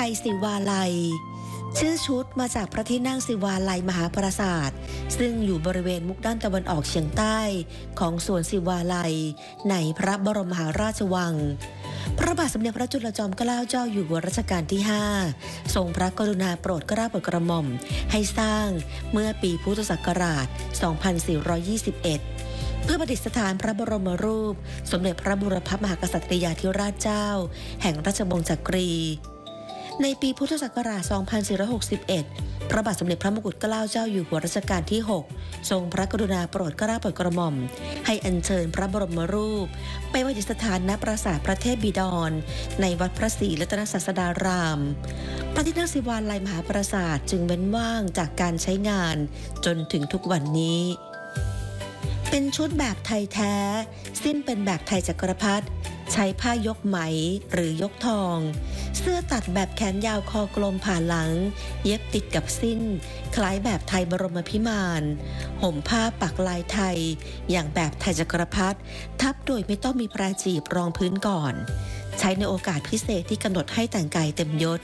ยศิวาลัยชื่อชุดมาจากพระที่นั่งศิวาลัยมหาปราสาทซึ่งอยู่บริเวณมุกด้านตะวันออกเฉียงใต้ของสวนศิวาลัยในพระบรมมหาราชวังพระบาทสมเด็จพระจุลจอมเกล้าเจ้าอยู่หัวรัชกาลที่ 5ทรงพระกรุณาโปรดเกล้าโปรดกระหม่อมให้สร้างเมื่อปีพุทธศักราช 2421 เพื่อประดิษฐานพระบรมรูปสมเด็จพระบูรพมหากษัตริยาธิราชเจ้าแห่งราชวงศ์จักรีในปีพุทธศักราช 2461 พระบาทสมเด็จพระมกุฎเกล้าเจ้าอยู่หัวรัชกาลที่ 6 ทรงพระกรุณาโปรดเกล้าโปรดกระหม่อมให้อัญเชิญพระบรมรูปไปประดิษฐานณปราสาทพระเทพบิดรในวัดพระศรีรัตนศาสดารามพระที่นั่งศิวาลัยมหาปราสาทจึงเว้นว่างจากการใช้งานจนถึงทุกวันนี้เป็นชุดแบบไทยแท้สิ้นเป็นแบบไทยจักรพรรดิใช้ผ้ายกไหมหรือยกทองเสื้อตัดแบบแขนยาวคอกลมผ่าหลังเย็บติดกับสิ้นคล้ายแบบไทยบรมพิมานห่มผ้าปักลายไทยอย่างแบบไทยจักรพรรดิทับโดยไม่ต้องมีปลายจีบรองพื้นก่อนใช้ในโอกาสพิเศษที่กำหนดให้แต่งกายเต็มยศ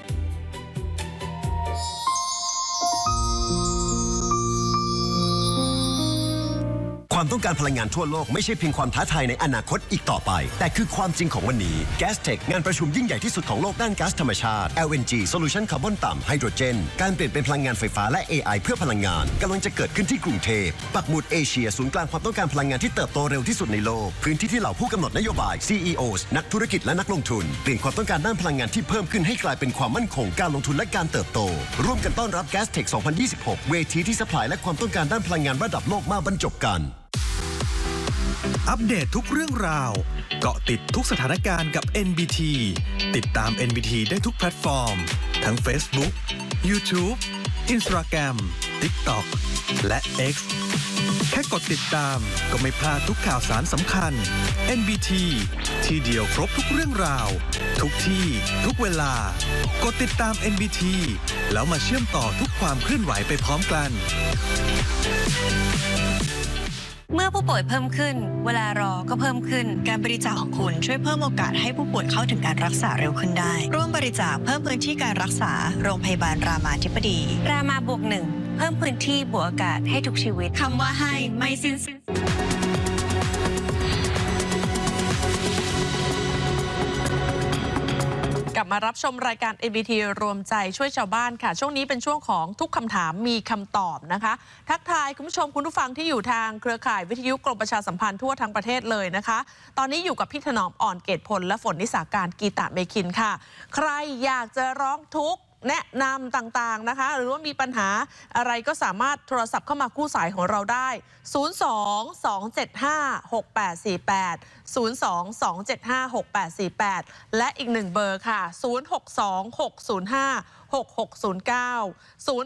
ความต้องการพลังงานทั่วโลกไม่ใช่เพียงความท้าทายในอนาคตอีกต่อไปแต่คือความจริงของวันนี้ Gastech งานประชุมยิ่งใหญ่ที่สุดของโลกด้านก๊าซธรรมชาติ LNG Solution คาร์บอนต่ำไฮโดรเจนการเปลี่ยนเป็นพลังงานไฟฟ้าและ AI เพื่อพลังงานกำลังจะเกิดขึ้นที่กรุงเทพปักหมุดเอเชียศูนย์กลางความต้องการพลังงานที่เติบโตเร็วที่สุดในโลกพื้นที่ที่เหล่าผู้กำหนดนโยบาย CEOs นักธุรกิจและนักลงทุนเปลี่ยนความต้องการด้านพลังงานที่เพิ่มขึ้นให้กลายเป็นความมั่นคงการลงทุนและการเติบโตร่วมกันต้อนรับ Gastech 2026 เวทีที่ซัพพลายและความต้องการด้านพลังงานระดับโลกมาบรรจบกันอัปเดตทุกเรื่องราวเกาะติดทุกสถานการณ์กับ NBT ติดตาม NBT ได้ทุกแพลตฟอร์มทั้ง Facebook, YouTube, Instagram, TikTok และ X แค่กดติดตามก็ไม่พลาดทุกข่าวสารสำคัญ NBT ที่เดียวครบทุกเรื่องราวทุกที่ทุกเวลากดติดตาม NBT แล้วมาเชื่อมต่อทุกความเคลื่อนไหวไปพร้อมกันเมื่อผู้ป่วยเพิ่มขึ้นเวลารอก็เพิ่มขึ้นการบริจาคของคุณช่วยเพิ่มโอกาสให้ผู้ป่วยเข้าถึงการรักษาเร็วขึ้นได้ร่วมบริจาคเพิ่มพื้นที่การรักษาโรงพยาบาลรามาธิบดีรามาบวก1เพิ่มพื้นที่บวกอากาศให้ทุกชีวิตคำว่าให้ไม่สิ้นสุดกลับมารับชมรายการ NBT รวมใจช่วยชาวบ้านค่ะช่วงนี้เป็นช่วงของทุกคำถามมีคำตอบนะคะทักทายคุณผู้ชมคุณผู้ฟังที่อยู่ทางเครือข่ายวิทยุกรมประชาสัมพันธ์ทั่วทั้งประเทศเลยนะคะตอนนี้อยู่กับพี่ถนอมอ่อนเกตพลและฝนนิสาการกีตะเมคินค่ะใครอยากจะร้องทุกข์แนะนำต่างๆนะคะหรือว่ามีปัญหาอะไรก็สามารถโทรศัพท์เข้ามากู้สายของเราได้02-275-6848 02-275-6848 และอีก1เบอร์ค่ะ062-605-6609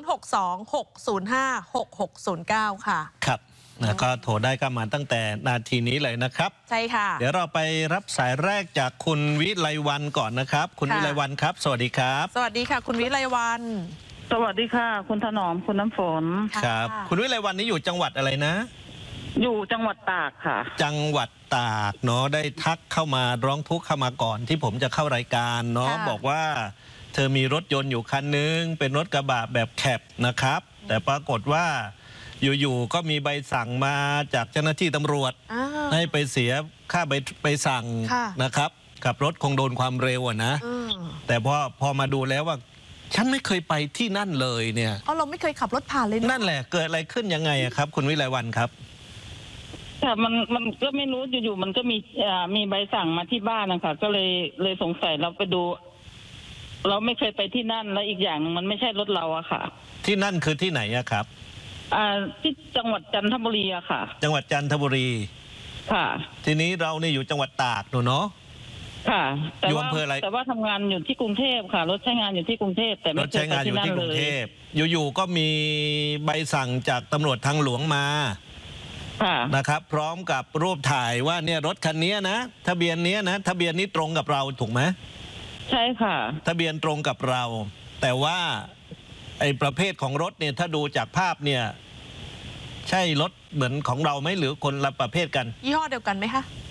062-605-6609 ค่ะครับแล้วก็โทรได้ก็มาตั้งแต่นาทีนี้เลยนะครับใช่ค่ะเดี๋ยวเราไปรับสายแรกจากคุณวิไลวรรณก่อนนะครับคุณวิไลวรรณครับสวัสดีครับสวัสดีค่ะคุณวิไลวรรณสวัสดีค่ะคุณถนอมคุณน้ำฝนครับคุณวิไลวรรณนี่อยู่จังหวัดอะไรนะอยู่จังหวัดตากค่ะจังหวัดตากเนาะได้ทักเข้ามาร้องทุกข์เข้ามาก่อนที่ผมจะเข้ารายการเนาะบอกว่าเธอมีรถยนต์อยู่คันนึงเป็นรถกระบะแบบแคปนะครับแต่ปรากฏว่าอยู่ๆก็มีใบสั่งมาจากเจ้าหน้าที่ตำรวจให้ไปเสียค่าใบสั่งนะครับขับรถคงโดนความเร็วนะแต่พอมาดูแล้วว่าฉันไม่เคยไปที่นั่นเลยเนี่ยเราไม่เคยขับรถผ่านเลยนั่นแหละเกิดอะไรขึ้นยังไงครับคุณวิไลวรรณครับค่ะมันก็ไม่รู้อยู่ๆมันก็มีใบสั่งมาที่บ้านนะคะก็เลยสงสัยเราไปดู เราไม่เคยไปที่นั่นและอีกอย่างมันไม่ใช่รถเราอะค่ะที่นั่นคือที่ไหนอะครับที่จังหวัดจันทบุรีอะค่ะจังหวัดจันทบุรีค่ะทีนี้เราเนี่ยอยู่จังหวัดตากเนาะค่ะอยู่อำเภออะไรแต่ว่าทำงานอยู่ที่กรุงเทพค่ะรถใช้งานอยู่ที่กรุงเทพแต่ไม่เคยไปที่นั่นเลยอยู่ๆก็มีใบสั่งจากตำรวจทางหลวงมานะครับพร้อมกับรูปถ่ายว่าเนี่ยรถคันนี้นะทะเบียนนี้นะทะเบียนนี้ตรงกับเราถูกไหมใช่ค่ะทะเบียนตรงกับเราแต่ว่าไอ้ประเภทของรถเนี่ยถ้าดูจากภาพเนี่ยใช่รถเหมือนของเราไหมหรือคนละประเภทกันยี่ห้อเดียวกันไหมคะ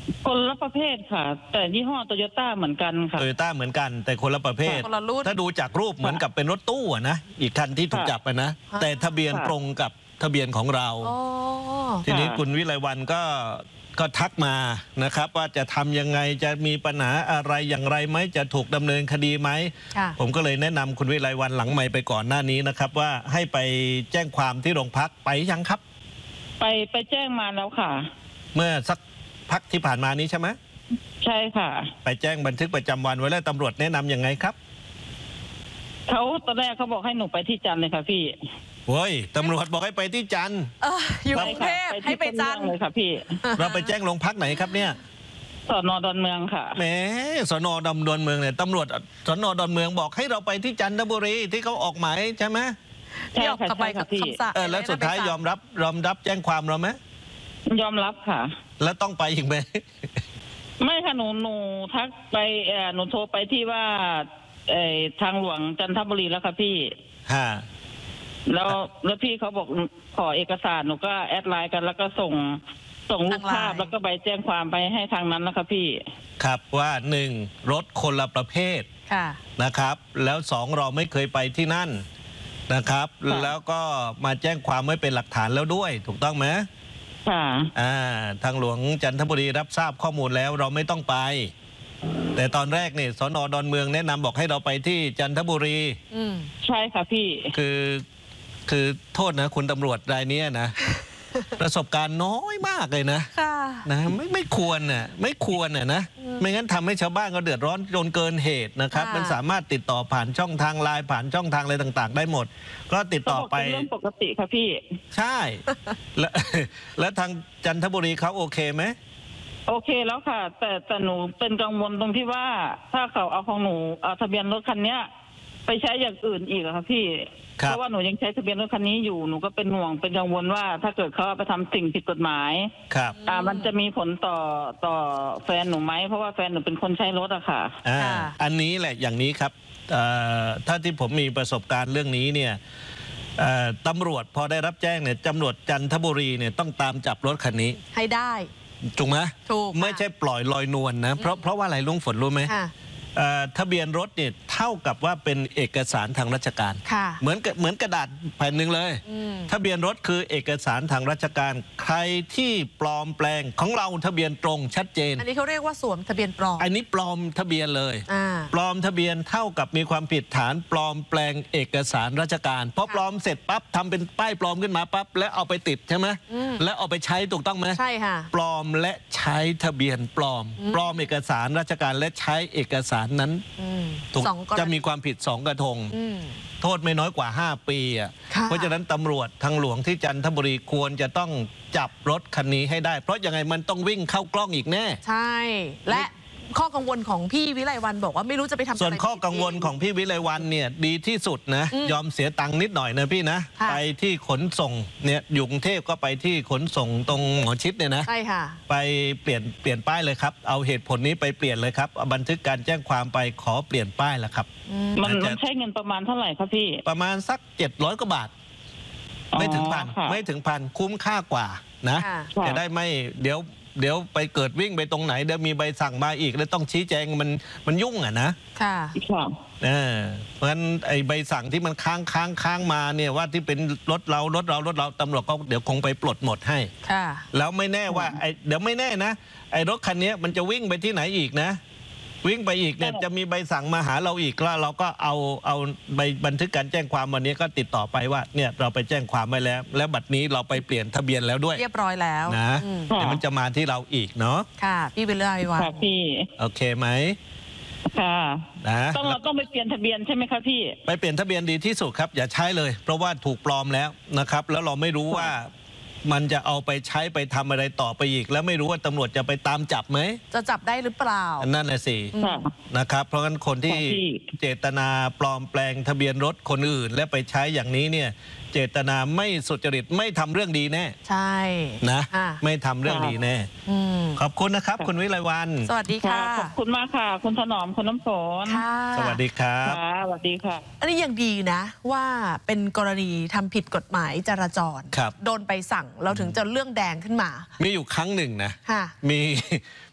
คนละประเภทค่ะ แต่ยี่ห้อโตโยต้าเหมือนกันค่ะโตโยต้าเหมือนกันแต่คนละประเภทคนละรุ่นถ้าดูจากรูปเหมือนกับเป็นรถตู้อะนะอีกคันที่ถูกจับไปนะแต่ทะเบียนตรงกับทะเบียนของเราอ๋อทีนี้คุณวิไลวันก็ทักมานะครับว่าจะทำยังไงจะมีปัญหาอะไรอย่างไรไหมจะถูกดำเนินคดีไหมค่ะผมก็เลยแนะนำคุณวิไลวันหลังไมค์ไปก่อนหน้านี้นะครับว่าให้ไปแจ้งความที่โรงพักไปยังครับไปแจ้งมาแล้วค่ะเมื่อสักพักที่ผ่านมานี้ใช่ไหมใช่ค่ะไปแจ้งบันทึกประจำวันไว้แล้วตำรวจแนะนำยังไงครับเขาตอนแรกเขาบอกให้หนูไปที่จันทร์เลยค่ะพี่โว้ยตำรวจบอกให้ไปที่จันทร์อยู่กรุงเทพให้ไปจันทร์เลยค่ะพี่เราไปแจ้งโรงพักไหนครับเนี่ยสน.ดอนเมืองค่ะแหมสน.ดอนเมืองเนี่ยตำรวจสน.ดอนเมืองบอกให้เราไปที่จันทบุรีที่เขาออกหมายใช่ไหมใช่ที่ออกค่ะกลับไปใช่กัค่ะบพี่คำสั่งแล้วสุดท้ายยอมรับแจ้งความเราไหมยอมรับค่ะแล้วต้องไปอีกไหมไม่ค่ะหนูทักไปหนูโทรไปที่ว่าทางหลวงจันทบุรีแล้วค่ะพี่ฮะแล้วพี่เขาบอกขอเอกสารหนูก็แอดไลน์กันแล้วก็ส่งรูปภาพแล้วก็ไปแจ้งความไปให้ทางนั้นแล้วค่ะพี่ครับว่าหนึ่งรถคนละประเภทค่ะนะครับ แล้วสองเราไม่เคยไปที่นั่นนะครับค่ะแล้วก็มาแจ้งความไว้เป็นหลักฐานแล้วด้วย ถูกต้องไหมค่ะทางหลวงจันทบุรีรับทราบข้อมูลแล้วเราไม่ต้องไป แต่ตอนแรกเนี่ยสน.ดอนเมืองแนะนำบอกให้เราไปที่จันทบุรีใช่ค่ะพี่คือโทษนะคุณตำรวจรายนี้นะ ประสบการณ์น้อยมากเลยนะค่ะนะไม่ควรน่ะไม่ควรน่ะนะไม่งั้นทำให้ชาวบ้านก็เดือดร้อนจนเกินเหตุนะครับค่ะมันสามารถติดต่อผ่านช่องทางไลน์ผ่านช่องทางอะไรต่างๆ ได้หมด ก็ติดต่อไปเป็นเรื่องปกติค่ะพี่ใช่ แล้วทางจันทบุรีเขาโอเคไหมโอเคแล้วค่ะ แต่หนูเป็นกังวลตรงที่ว่า ถ้าเขาเอาของหนูเอาทะเบียนรถคันเนี้ย ไปใช้อย่างอื่นอีกอะค่ะพี่ครับเพราะว่าหนูยังใช้ทะเบียนรถคันนี้อยู่หนูก็เป็นห่วงเป็นกังวลว่า ถ้าเกิดเขาเอาไปทำสิ่งผิดกฎหมายครับมันจะมีผลต่อแฟนหนูไหมเพราะว่าแฟนหนูเป็นคนใช้รถอะค่ะค่ะอันนี้แหละอย่างนี้ครับถ้าที่ผมมีประสบการณ์เรื่องนี้เนี่ยตำรวจพอได้รับแจ้งเนี่ยตำรวจจันทบุรีเนี่ยต้องตามจับรถคันนี้ให้ได้ถูกไหมถูกค่ะไม่ใช่ปล่อยลอยนวลนะเพราะว่าอะไรลุงฝนรู้ไหมค่ะทะเบียนรถเนี่ยเท่ากับว่าเป็นเอกสารทางราชการค่ะเหมือนกระดาษแผ่นหนึ่งเลย ทะเบียนรถคือเอกสารทางราชการใครที่ปลอมแปลงของเราทะเบียนตรงชัดเจนอันนี้เขาเรียกว่าสวมทะเบียนปลอมอันนี้ปลอมทะเบียนเลยอ่าปลอมทะเบียนเท่ากับมีความผิดฐานปลอมแปลงเอกสารราชการพอปลอมเสร็จปั๊บทำเป็นป้ายปลอมขึ้นมาปั๊บแล้วเอาไปติดใช่ไหมแล้วเอาไปใช้ถูกต้องไหมใช่ค่ะปลอมและใช้ทะเบียนปลอม ปลอมเอกสารราชการและใช้เอกสารนั้นถูกสองกรณีจะมีความผิด2 กระทง โทษไม่น้อยกว่า 5 ปีอ่ะค่ะเพราะฉะนั้นตำรวจทางหลวงที่จันทบุรีควรจะต้องจับรถคันนี้ให้ได้ เพราะยังไงมันต้องวิ่งเข้ากล้องอีกแน่ใช่ และข้อกังวลของพี่วิไลวันบอกว่าไม่รู้จะไปทำส่วนอะไรข้อกังวลของพี่วิไลวันเนี่ยดีที่สุดนะ ยอมเสียตังค์นิดหน่อยนะพี่นะค่ะไปที่ขนส่งเนี่ยอยู่กรุงเทพก็ไปที่ขนส่งตรงหมอชิดเนี่ยนะใช่ค่ะไปเปลี่ยนป้ายเลยครับ เอาเหตุผลนี้ไปเปลี่ยนเลยครับเอาบันทึกการแจ้งความไปขอเปลี่ยนป้ายแล้วครับมันใช้เงินประมาณเท่าไหร่ครับพี่ประมาณสัก700 กว่าบาท ไม่ถึงพันค่ะไม่ถึงพันคุ้มค่ากว่านะค่ะจะได้ไม่เดี๋ยวไปเกิดวิ่งไปตรงไหนเดี๋ยวมีใบสั่งมาอีกแล้วต้องชี้แจงมันยุ่งอ่ะนะค่ะค่ะเพราะฉะนั้นไอ้ใบสั่งที่มันค้างมาเนี่ยว่าที่เป็นรถเราตำรวจก็เดี๋ยวคงไปปลดหมดให้ค่ะแล้วไม่แน่ว่าเดี๋ยวไม่แน่นะไอ้รถคันนี้มันจะวิ่งไปที่ไหนอีกนะ วิ่งไปอีกเนี่ยจะมีใบสั่งมาหาเราอีกแล้วเราก็เอาใบบันทึกการแจ้งความวันนี้ก็ติดต่อไปว่าเนี่ยเราไปแจ้งความไว้แล้ว แล้วบัดนี้เราไปเปลี่ยนทะเบียนแล้วด้วยเรียบร้อยแล้วนะอืมเดี๋ยวมันจะมาที่เราอีกเนาะค่ะ พี่วิไลวันค่ะพี่โอเคไหมค่ะนะเราต้องไปเปลี่ยนทะเบียนใช่ไหมคะพี่ไปเปลี่ยนทะเบียนดีที่สุดครับอย่าใช้เลย เพราะว่าถูกปลอมแล้วนะครับ แล้วเราไม่รู้ว่ามันจะเอาไปใช้ไปทำอะไรต่อไปอีก แล้วไม่รู้ว่าตำรวจจะไปตามจับไหมจะจับได้หรือเปล่านั่นแหละสิค่ะนะครับ เพราะงั้นคนที่ค่ะพี่เจตนาปลอมแปลงทะเบียนรถคนอื่น และไปใช้อย่างนี้เนี่ยเจตนาไม่สุจริตไม่ทำเรื่องดีแน่ใช่นะค่ะไม่ทำเรื่องดีแน่อืมขอบคุณนะครับ คุณวิไลวันสวัสดีค่ะค่ะขอบคุณมากค่ะ คุณถนอมคุณน้ำฝนค่ะสวัสดีครับค่ะสวัสดีค่ะอันนี้ยังดีนะว่าเป็นกรณีทำผิดกฎหมายจราจรครับโดนไปสั่งเราถึงจะเรื่องแดงขึ้นมามีอยู่ครั้งหนึ่งนะค่ะมี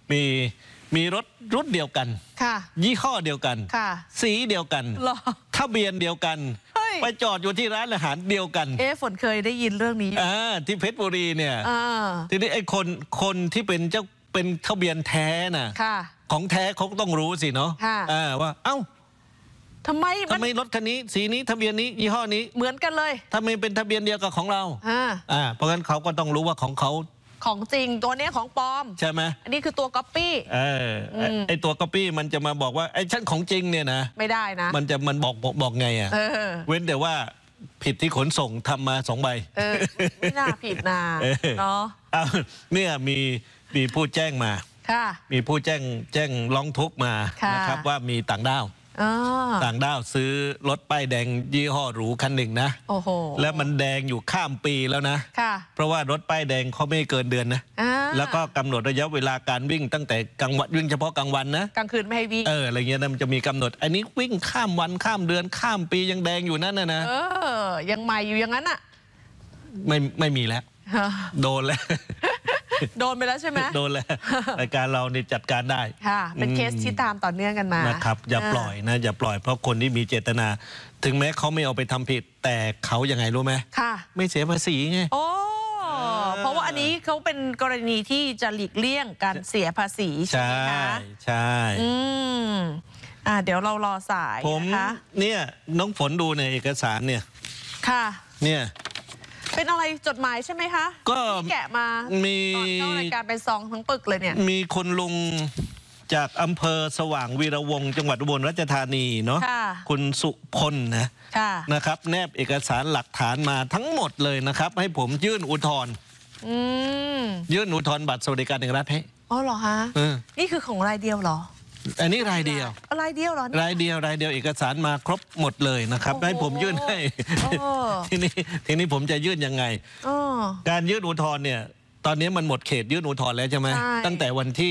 มีรถรุ่นเดียวกันค่ะยี่ห้อเดียวกันค่ะสีเดียวกันเหรอทะเบียนเดียวกันเฮ้ยไปจอดอยู่ที่ร้านอาหารเดียวกันฝนเคยได้ยินเรื่องนี้ที่เพชรบุรีเนี่ยอ่าทีนี้ไอ้คนที่เป็นทะเบียนแท้น่ะค่ะของแท้เขาก็ต้องรู้สิเนาะค่ะว่าเอ้าทำไมทำไมรถคันนี้สีนี้ทะเบียนนี้ยี่ห้อนี้เหมือนกันเลยทำไมเป็นทะเบียนเดียวกับของเรา เพราะงั้นเขาก็ต้องรู้ว่าของเขาของจริงตัวนี้ของปลอมใช่ไหมอันนี้คือตัวก๊อปปี้ไอ้ตัวก๊อปปี้มันจะมาบอกว่าไอ้ฉันของจริงเนี่ยนะไม่ได้นะมันบอกไงอ่ะเว้นแต่ว่าผิดที่ขนส่งทำมา2 ใบไม่น่าผิดนะเนาะเนี่ยมีผู้แจ้งมาค่ะมีผู้แจ้งร้องทุกข์มาค่ะนะครับว่ามีต่างด้าวอ๋อต่างด้าวซื้อรถป้ายแดงยี่ห้อหรูคันหนึ่งนะโอ้โหแล้วมันแดงอยู่ข้ามปีแล้วนะค่ะเพราะว่ารถป้ายแดงเขาไม่เกินเดือนนะ แล้วก็กำหนดระยะเวลาการวิ่งตั้งแต่กลางวันวิ่งเฉพาะกลางวันนะกลางคืนไม่ให้วิ่งอะไรเงี้ยนะมันจะมีกำหนด อันนี้วิ่งข้ามวันข้ามเดือนข้ามปียังแดงอยู่นั่นนะยังใหม่อยู่อย่างนั้นอ่ะไม่มีแล้ว โดนแล้วโดนไปแล้วใช่ไหมโดนแล้วรายการเรานี่จัดการได้ค่ะ เป็นเคสที่ตามต่อเนื่องกันมานะครับอย่าปล่อยนะอย่าปล่อยเพราะคนที่มีเจตนา ถึงแม้เขาไม่เอาไปทำผิด แต่เขายังไงรู้ไหมค่ะไม่เสียภาษีไงโอ้เพราะว่าอันนี้เขาเป็นกรณีที่จะหลีกเลี่ยงการเสียภาษีใช่ไหมคะใช่เดี๋ยวเรารอสายผมนะคะเนี่ยน้องฝนดูในเอกสารเนี่ยค่ะเนี่ยเป็นอะไรจดหมายใช่ไหมคะก็ที่แกะมามีตอนเข้ารายการเป็นซองทั้งปึกเลยเนี่ยมีคนลุงจากอำเภอสว่างวีระวงศ์จังหวัดอุบลราชธานีเนาะค่ะคุณสุพลนะค่ะนะครับ แนบเอกสารหลักฐานมาทั้งหมดเลยนะครับ ให้ผมยื่นอุทธรณ์ ยื่นอุทธรณ์บัตรสวัสดิการแห่งรัฐให้อ๋อเหรอฮะ นี่คือของรายเดียวเหรออันนี้รายเดียวรายเดียวเหรอรายเดียวเอกสารมาครบหมดเลยนะครับโอ้โหให้ผมยื่นให้ ทีนี้ผมจะยื่นยังไง การยื่นอุทธรณ์เนี่ยตอนนี้มันหมดเขตยื่นอุทธรณ์แล้วใช่ไหมใช่ตั้งแต่วันที่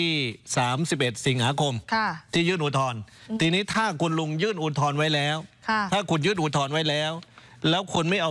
31 สิงหาคมค่ะที่ยื่นอุทธรณ์ทีนี้ถ้าคุณลุงยื่นอุทธรณ์ไว้แล้วค่ะถ้าคุณยื่นอุทธรณ์ไว้แล้ว แล้วคุณไม่เอา